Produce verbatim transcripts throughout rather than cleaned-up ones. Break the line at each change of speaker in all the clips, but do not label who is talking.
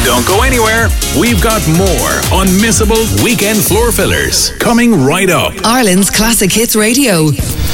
Don't go anywhere. We've got more unmissable weekend floor fillers coming right up.
Ireland's Classic Hits Radio.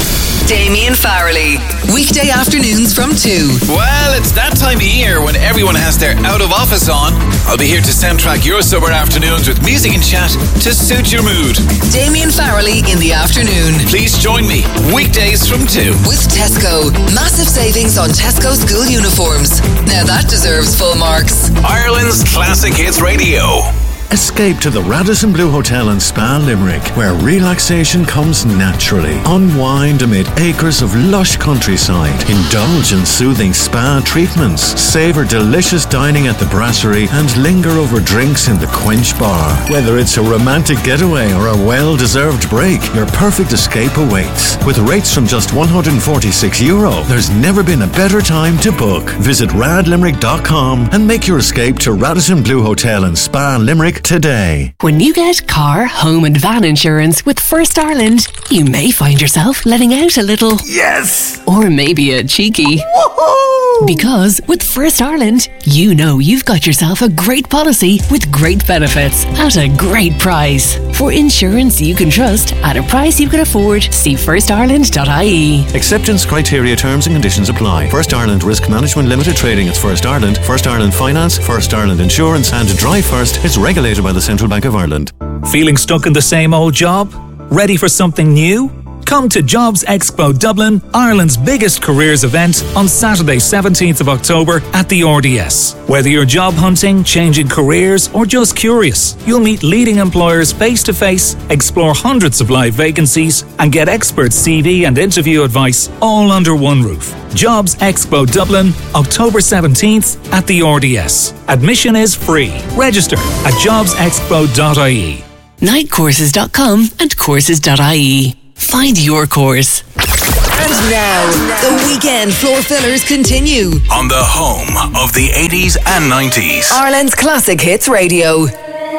Damien Farrelly. Weekday afternoons from two.
Well, it's that time of year when everyone has their out of office on. I'll be here to soundtrack your summer afternoons with music and chat to suit your mood.
Damien Farrelly in the afternoon.
Please join me weekdays from two.
With Tesco. Massive savings on Tesco school uniforms. Now that deserves full marks.
Ireland's Classic Hits Radio.
Escape to the Radisson Blu Hotel and Spa Limerick, where relaxation comes naturally. Unwind amid acres of lush countryside. Indulge in soothing spa treatments. Savour delicious dining at the brasserie and linger over drinks in the Quench Bar. Whether it's a romantic getaway or a well-deserved break, your perfect escape awaits. With rates from just one hundred forty-six euro, there's never been a better time to book. Visit rad limerick dot com and make your escape to Radisson Blu Hotel and Spa Limerick today.
When you get car, home and van insurance with First Ireland, you may find yourself letting out a little
Yes!
Or maybe a cheeky
Woohoo!
Because with First Ireland, you know you've got yourself a great policy with great benefits at a great price. For insurance you can trust at a price you can afford, see first ireland dot I E.
Acceptance criteria, terms and conditions apply. First Ireland Risk Management Limited Trading as First Ireland, First Ireland Finance, First Ireland Insurance and Drive First is regulated by the Central Bank of Ireland.
Feeling stuck in the same old job? Ready for something new? Come to Jobs Expo Dublin, Ireland's biggest careers event, on Saturday seventeenth of October at the R D S. Whether you're job hunting, changing careers or just curious, you'll meet leading employers face to face, explore hundreds of live vacancies and get expert C V and interview advice all under one roof. Jobs Expo Dublin, October seventeenth at the R D S. Admission is free. Register at jobs expo dot I E.
night courses dot com and courses dot I E. Find your course.
And now, the weekend floor fillers continue
on the home of the eighties and nineties.
Ireland's Classic Hits Radio.